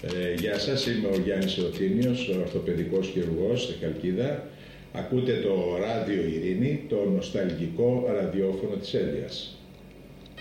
Γεια σας, είμαι ο Γιάννης Εωθήμιος, ο ορθοπαιδικός χειρουργός στη Χαλκίδα. Ακούτε το Ράδιο Ειρήνη, το νοσταλγικό ραδιόφωνο της Έλειας.